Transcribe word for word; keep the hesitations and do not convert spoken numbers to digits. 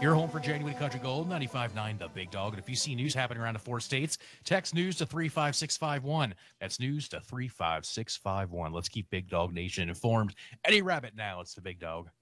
Your home for Genuine Country Gold, ninety-five point nine The Big Dog. And if you see news happening around the four states, text news to three five six five one. That's news to three five six five one. Let's keep Big Dog Nation informed. Eddie Rabbit now. It's the Big Dog.